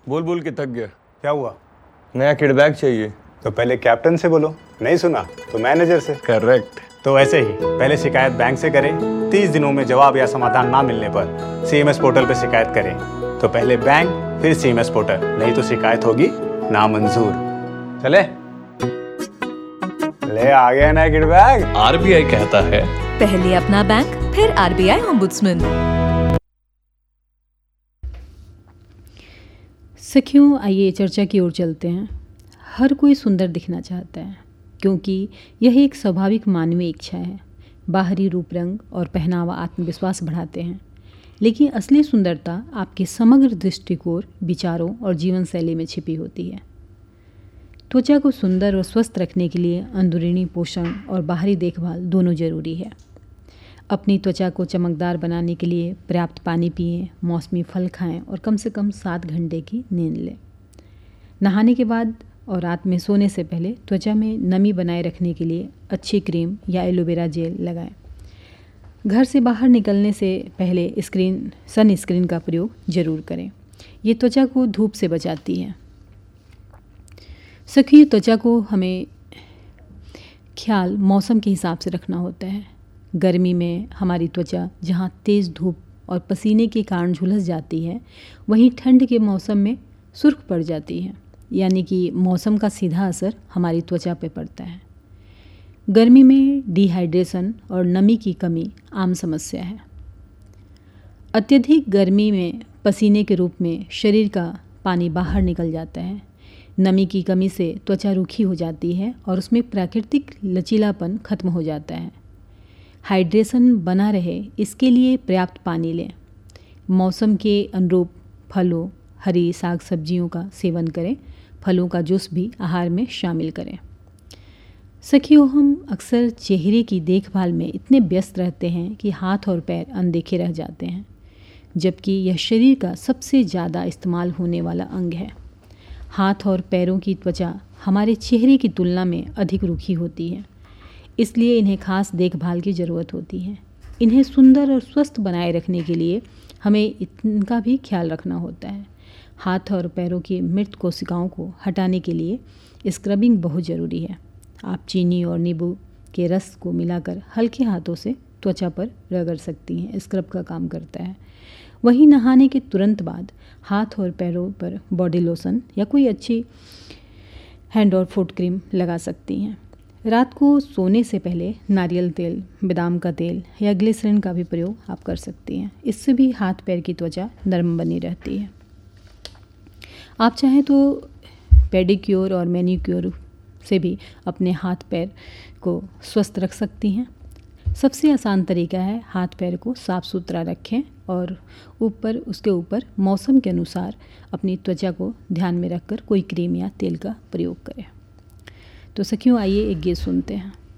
बोल बोल के थक गया। क्या हुआ? नया किड बैग चाहिए। तो पहले कैप्टन से बोलो, नहीं सुना तो मैनेजर से। करेक्ट। तो ऐसे ही पहले शिकायत बैंक से करें, 30 दिनों में जवाब या समाधान ना मिलने पर सीएमएस पोर्टल पर शिकायत करें। तो पहले बैंक फिर सीएमएस पोर्टल, नहीं तो शिकायत होगी नामंजूर। चले ले आ गया नया किड बैग। आरबीआई कहता है पहले अपना बैंक फिर आरबीआई ओम्बुड्समैन। सखियों, आइए चर्चा की ओर चलते हैं। हर कोई सुंदर दिखना चाहता है क्योंकि यह एक स्वाभाविक मानवीय इच्छा है। बाहरी रूप रंग और पहनावा आत्मविश्वास बढ़ाते हैं, लेकिन असली सुंदरता आपके समग्र दृष्टिकोण, विचारों और जीवन शैली में छिपी होती है। त्वचा को सुंदर और स्वस्थ रखने के लिए अंदरूनी पोषण और बाहरी देखभाल दोनों जरूरी है। अपनी त्वचा को चमकदार बनाने के लिए पर्याप्त पानी पिएं, मौसमी फल खाएं और कम से कम 7 घंटे की नींद लें। नहाने के बाद और रात में सोने से पहले त्वचा में नमी बनाए रखने के लिए अच्छी क्रीम या एलोवेरा जेल लगाएं। घर से बाहर निकलने से पहले सन स्क्रीन का प्रयोग जरूर करें। ये त्वचा को धूप से बचाती है। सखी, त्वचा को हमें ख्याल मौसम के हिसाब से रखना होता है। गर्मी में हमारी त्वचा जहाँ तेज़ धूप और पसीने के कारण झुलस जाती है, वहीं ठंड के मौसम में सुर्ख पड़ जाती है, यानी कि मौसम का सीधा असर हमारी त्वचा पर पड़ता है। गर्मी में डिहाइड्रेशन और नमी की कमी आम समस्या है। अत्यधिक गर्मी में पसीने के रूप में शरीर का पानी बाहर निकल जाता है। नमी की कमी से त्वचा रूखी हो जाती है और उसमें प्राकृतिक लचीलापन खत्म हो जाता है। हाइड्रेशन बना रहे इसके लिए पर्याप्त पानी लें। मौसम के अनुरूप फलों, हरी साग सब्जियों का सेवन करें। फलों का जूस भी आहार में शामिल करें। सखियों, हम अक्सर चेहरे की देखभाल में इतने व्यस्त रहते हैं कि हाथ और पैर अनदेखे रह जाते हैं, जबकि यह शरीर का सबसे ज़्यादा इस्तेमाल होने वाला अंग है। हाथ और पैरों की त्वचा हमारे चेहरे की तुलना में अधिक रूखी होती है, इसलिए इन्हें खास देखभाल की ज़रूरत होती है। इन्हें सुंदर और स्वस्थ बनाए रखने के लिए हमें इनका भी ख्याल रखना होता है। हाथ और पैरों की मृत कोशिकाओं को हटाने के लिए स्क्रबिंग बहुत ज़रूरी है। आप चीनी और नींबू के रस को मिलाकर हल्के हाथों से त्वचा पर रगड़ सकती हैं। स्क्रब का काम करता है। वहीं नहाने के तुरंत बाद हाथ और पैरों पर बॉडी लोशन या कोई अच्छी हैंड और फुट क्रीम लगा सकती हैं। रात को सोने से पहले नारियल तेल, बादाम का तेल या ग्लिसरीन का भी प्रयोग आप कर सकती हैं। इससे भी हाथ पैर की त्वचा नरम बनी रहती है। आप चाहें तो पेडिक्योर और मैनिक्योर से भी अपने हाथ पैर को स्वस्थ रख सकती हैं। सबसे आसान तरीका है हाथ पैर को साफ़ सुथरा रखें और उसके ऊपर मौसम के अनुसार अपनी त्वचा को ध्यान में रखकर कोई क्रीम या तेल का प्रयोग करें। तो सखियों, आइए एक गीत सुनते हैं।